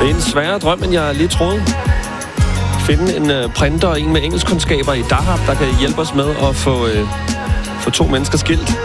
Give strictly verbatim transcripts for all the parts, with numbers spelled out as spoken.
Det er en sværere drøm, end jeg lige troede. Finde en uh, printer og en med engelskkundskaber i Dahab, der kan hjælpe os med at få, uh, få to mennesker skilt.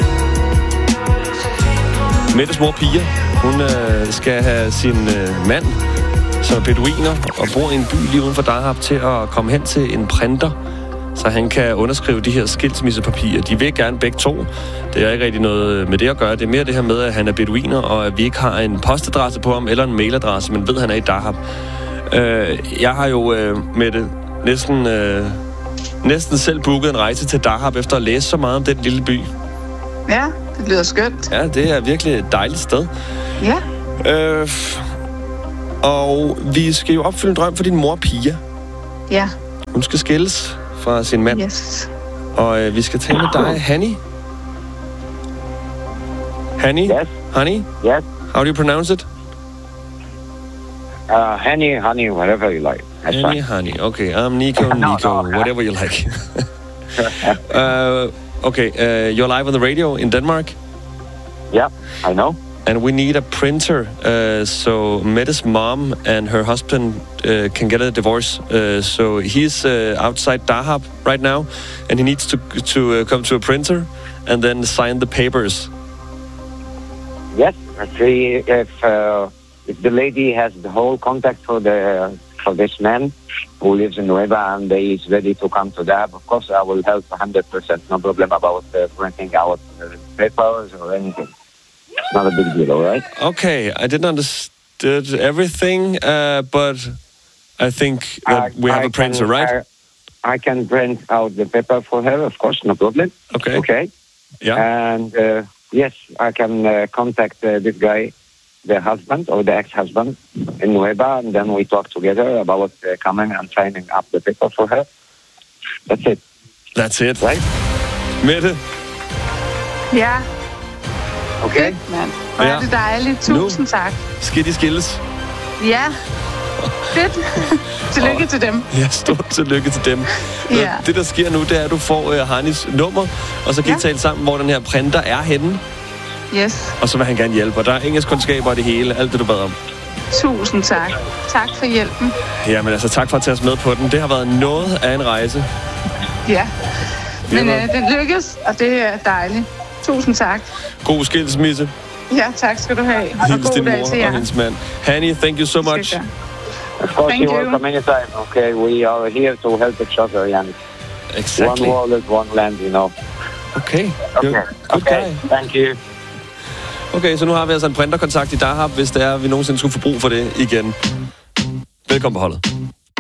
Mettes mor Pia, hun uh, skal have sin uh, mand, som er beduiner og bor i en by lige uden for Dahab, til at komme hen til en printer, så han kan underskrive de her skilsmissepapirer. De vil gerne begge to. Det er ikke rigtig noget med det at gøre. Det er mere det her med, at han er beduiner, og at vi ikke har en postadresse på ham, eller en mailadresse, men ved, at han er i Dahab. Øh, jeg har jo øh, med det næsten, øh, næsten selv booket en rejse til Dahab, efter at læse så meget om den lille by. Ja, det lyder skønt. Ja, det er virkelig et dejligt sted. Ja. Øh, og vi skal jo opfylde en drøm for din mor, Pia. Ja. Hun skal skilles fra sin mand. Yes. Og øh, vi skal tale med dig, Hanny. Hanny? Yes. Honey? Yes. How do you pronounce it? Uh, honey, honey, whatever you like. That's Hanny, fine. honey. Okay, I'm Nico, No, Nico, no, no. whatever you like. uh, okay, uh, you're live on the radio in Denmark? Yeah, I know. And we need a printer, uh, so Mettes mom and her husband uh, can get a divorce. Uh, so he's uh, outside Dahab right now, and he needs to to uh, come to a printer and then sign the papers. Yes, see if uh, if the lady has the whole contact for the for this man who lives in Nueva and he is ready to come to Dahab, of course I will help one hundred percent. No problem about uh, printing out uh, papers or anything. It's not a big deal, all right? Okay, I didn't understand everything, uh, but I think that I, we have I a printer, can, right? I, I can print out the paper for her, of course, no problem. Okay. Okay. Yeah. And uh, yes, I can uh, contact uh, this guy, the husband or the ex-husband in Nueva, and then we talk together about uh, coming and signing up the paper for her. That's it. That's it. Right? Mette? Ja. Okay. Fedt, mand. Hvor Ja. er det dejligt. Tusind Nu. tak. Skal de skilles? Ja. Fedt. Tillykke Og- til dem. Ja, stort tillykke til dem. Ja. Det, der sker nu, det er, at du får uh, Hannis nummer, og så kan I Ja. tale sammen, hvor den her printer er henne, Yes. og så vil han gerne hjælpe. Og der er engelskkundskaber og det hele, alt det, du bad om. Tusind tak. Tak for hjælpen. Jamen altså, tak for at tage os med på den. Det har været noget af en rejse. Ja. Men var- øh, den lykkes, og det er dejligt. Tusind tak. God skilsmisse. Ja, tak skal du have. Og Hils god din dag mor til og jer. hendes mand. Hanny, thank you so much. Skal jeg. Of course, Thank you're you. welcome anytime. Okay, we are here to help each other, Jan. Exactly. One world is one land, you know. Okay. Okay. You're good Okay. guy. Thank you. Okay, så nu har vi altså en printerkontakt i Dahab, hvis det er, at vi nogensinde skulle få brug for det igen. Velkommen på holdet.